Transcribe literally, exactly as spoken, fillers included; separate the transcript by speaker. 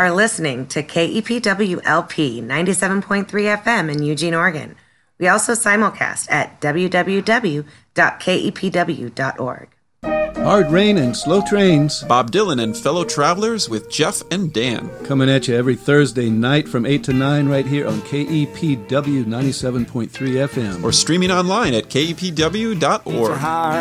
Speaker 1: are listening to K E P W L P ninety-seven point three F M in Eugene, Oregon. We also simulcast at w w w dot k e p w dot org.
Speaker 2: Hard rain and slow trains.
Speaker 3: Bob Dylan and fellow travelers with Jeff and Dan.
Speaker 2: Coming at you every Thursday night from eight to nine right here on K E P W ninety-seven point three F M.
Speaker 3: Or streaming online at k e p w dot org.